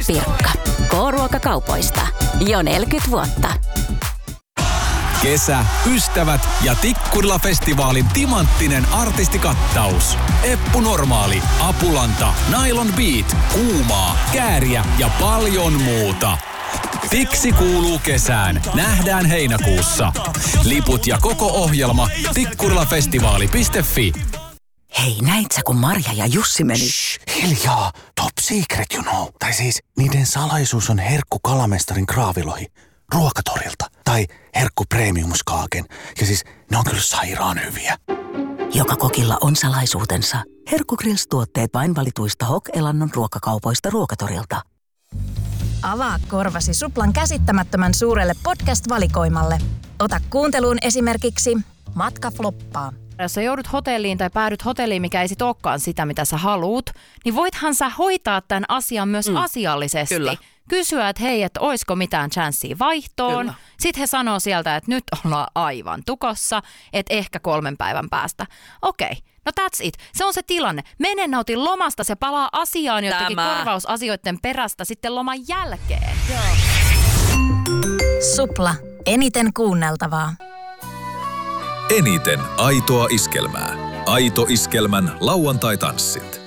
Pirkka. K-ruokakaupoista. Jo 40 vuotta. Kesä, ystävät ja Tikkurila-festivaalin timanttinen artistikattaus. Eppu Normaali, Apulanta, Nylon Beat, Kuumaa, Kääriä ja paljon muuta. Tiksi kuuluu kesään. Nähdään heinäkuussa. Liput ja koko ohjelma tikkurilafestivaali.fi. Hei, näit sä kun Marja ja Jussi meni? Shh, hiljaa. Top secret, you know. Tai siis, niiden salaisuus on herkku kalamestarin kraavilohi. Ruokatorilta. Tai herkku premiumskaaken. Ja siis, ne on kyllä sairaan hyviä. Joka kokilla on salaisuutensa. Herkku Grills-tuotteet vain valituista Hok-Elannon ruokakaupoista Ruokatorilta. Avaa korvasi Suplan käsittämättömän suurelle podcast-valikoimalle. Ota kuunteluun esimerkiksi Matka floppaa. Jos sä joudut hotelliin tai päädyt hotelliin, mikä ei sit olekaan sitä, mitä sä haluut, niin voithan sä hoitaa tämän asian myös asiallisesti. Kyllä. Kysyä, että hei, että oisko mitään chanssiä vaihtoon. Kyllä. Sitten he sanoo sieltä, että nyt ollaan aivan tukossa, että ehkä 3 päivän päästä. Okei. No that's it. Se on se tilanne. Mene nauti lomasta, se palaa asiaan jotenkin korvausasioiden perästä sitten loman jälkeen. Joo. Supla. Eniten kuunneltavaa. Eniten aitoa iskelmää. Aito iskelmän lauantai-tanssit.